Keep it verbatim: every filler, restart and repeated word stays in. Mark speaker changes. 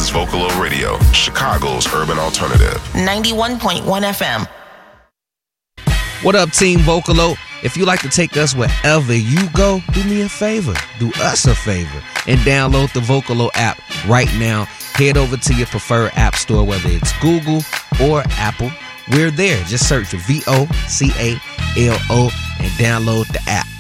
Speaker 1: is Vocalo Radio, Chicago's urban alternative.
Speaker 2: ninety-one point one F M.
Speaker 3: What up, Team Vocalo? If you like to take us wherever you go, do me a favor. Do us a favor and download the Vocalo app right now. Head over to your preferred app store, whether it's Google or Apple. We're there. Just search V O C A L O and download the app.